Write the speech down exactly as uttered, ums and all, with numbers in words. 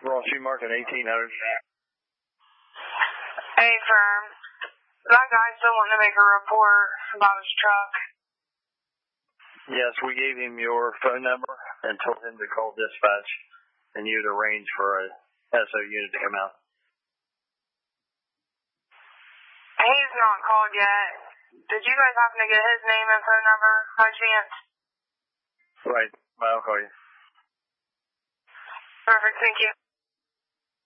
Ross Schumacher at eighteen hundred. Hey, firm. That guy still wanting to make a report about his truck. Yes, we gave him your phone number and told him to call dispatch, and you'd arrange for a S O unit to come out. He's not called yet. Did you guys happen to get his name and phone number by chance? Right. I'll call you. Perfect. Thank you.